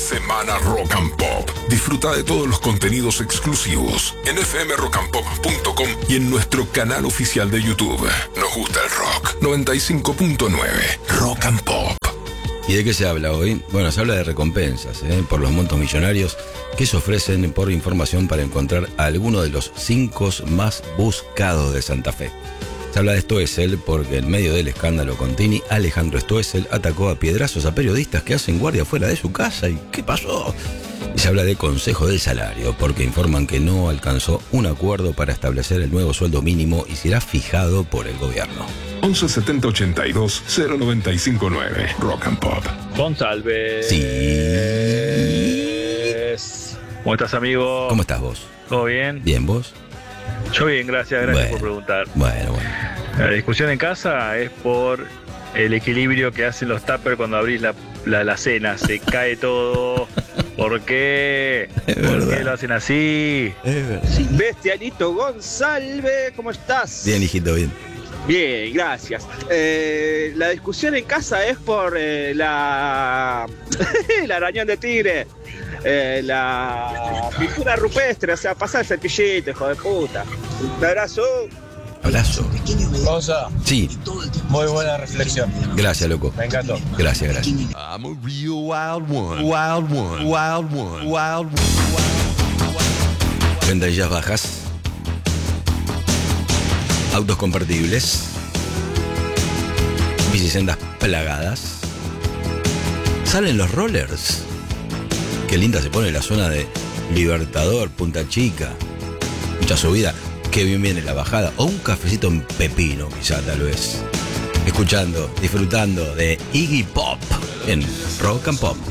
Semana Rock and Pop. Disfruta de todos los contenidos exclusivos en fmrockandpop.com y en nuestro canal oficial de YouTube. Nos gusta el rock. 95.9 Rock and Pop. ¿Y de qué se habla hoy? Bueno, se habla de recompensas, por los montos millonarios que se ofrecen por información para encontrar a alguno de los 5 más buscados de Santa Fe. Se habla de Stoessel porque en medio del escándalo con Tini, Alejandro Stoessel atacó a piedrazos a periodistas que hacen guardia fuera de su casa. ¿Y qué pasó? Y se habla de Consejo del Salario porque informan que no alcanzó un acuerdo para establecer el nuevo sueldo mínimo y será fijado por el gobierno. 11 70 82 095 9 Rock and Pop. González. Sí. ¿Cómo estás, amigo? ¿Cómo estás vos? ¿Todo bien? Bien, ¿vos? Yo bien, gracias por preguntar. Bueno. La discusión en casa es por el equilibrio que hacen los tuppers cuando abrís la cena. Se cae todo. ¿Por qué? ¿Por qué lo hacen así? Es verdad. Bestialito González, ¿cómo estás? Bien, hijito, bien. Bien, gracias. La discusión en casa es por la arañón de tigre, la pintura rupestre, o sea, pasa el cepillito, hijo de puta. Un abrazo. Abrazo. Gonza. Sí. Muy buena reflexión. Gracias, loco. Me encantó. Gracias. I'm a real wild one. Wild one. Wild one. Wild one. Ventanillas bajas. Autos compartibles. Bicisendas plagadas. Salen los rollers. Qué linda se pone la zona de Libertador, Punta Chica. Mucha subida. Qué bien viene la bajada. O un cafecito en pepino, quizá, tal vez. Escuchando, disfrutando de Iggy Pop en Rock and Pop.